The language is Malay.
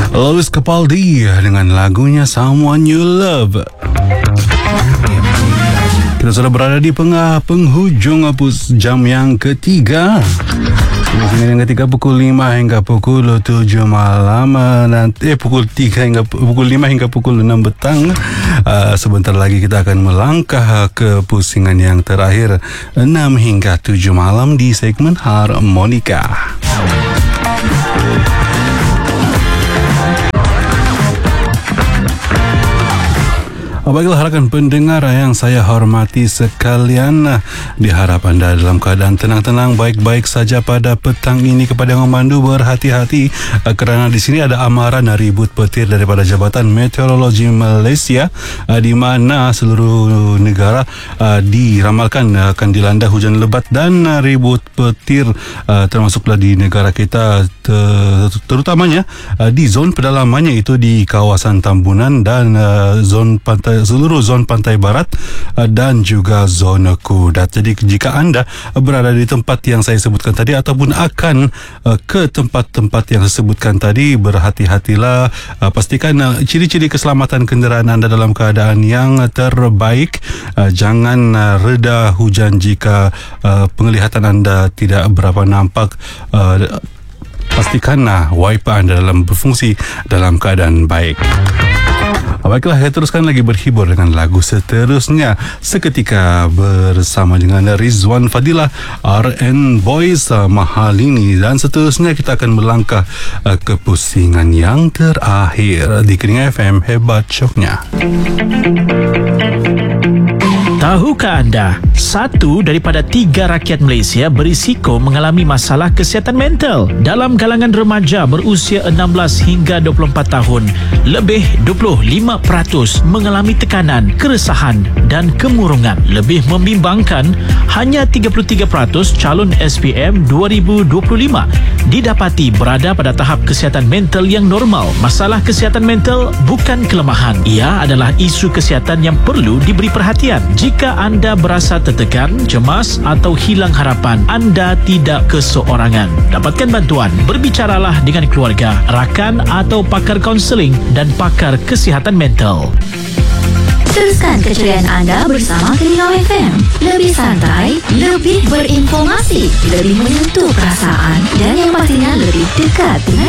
Louis Capaldi dengan lagunya Someone You Love. Kita sudah berada di penghujung jam yang ketiga. Yang ketiga pukul 5 hingga pukul 7 malam, nanti pukul 3 hingga pukul 5 hingga pukul 6 petang. Sebentar lagi kita akan melangkah ke pusingan yang terakhir 6 hingga 7 malam di segmen Harmonika. Baiklah rakan pendengar yang saya hormati sekalian, diharap anda dalam keadaan tenang-tenang, baik-baik saja pada petang ini. Kepada yang memandu berhati-hati kerana di sini ada amaran ribut petir daripada Jabatan Meteorologi Malaysia, di mana seluruh negara diramalkan akan dilanda hujan lebat dan ribut petir, termasuklah di negara kita, terutamanya di zon pedalamannya itu di kawasan Tambunan dan seluruh zon pantai barat dan juga zona Kudat. Jadi jika anda berada di tempat yang saya sebutkan tadi ataupun akan ke tempat-tempat yang saya sebutkan tadi, berhati-hatilah. Pastikan ciri-ciri keselamatan kenderaan anda dalam keadaan yang terbaik. Jangan reda hujan jika penglihatan anda tidak berapa nampak. Pastikan wiper anda dalam berfungsi dalam keadaan baik. Baiklah, saya teruskan lagi berhibur dengan lagu seterusnya seketika bersama dengan Rizwan Fadilah, RN Boys, Mahalini, dan seterusnya kita akan melangkah ke pusingan yang terakhir di Kering FM. Hebat syoknya. Tahukah anda, 1 daripada 3 rakyat Malaysia berisiko mengalami masalah kesihatan mental. Dalam kalangan remaja berusia 16 hingga 24 tahun, lebih 25% mengalami tekanan, keresahan dan kemurungan. Lebih membimbangkan, hanya 33% calon SPM 2025 didapati berada pada tahap kesihatan mental yang normal. Masalah kesihatan mental bukan kelemahan. Ia adalah isu kesihatan yang perlu diberi perhatian. Jika anda berasa tertekan, cemas atau hilang harapan, anda tidak keseorangan. Dapatkan bantuan. Berbicaralah dengan keluarga, rakan atau pakar kaunseling dan pakar kesihatan mental. Teruskan keceriaan anda bersama Kering FM. Lebih santai, lebih berinformasi, lebih menyentuh perasaan dan yang pastinya lebih dekat dengan